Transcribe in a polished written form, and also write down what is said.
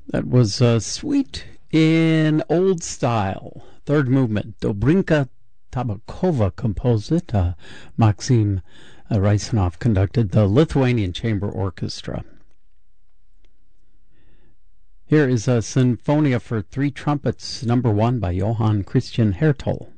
That was Suite in Old Style, third movement. Dobrinka Tabakova composed it. Maxim Raisanov conducted the Lithuanian Chamber Orchestra. Here is a Sinfonia for three trumpets, number 1 by Johann Christian Hertel.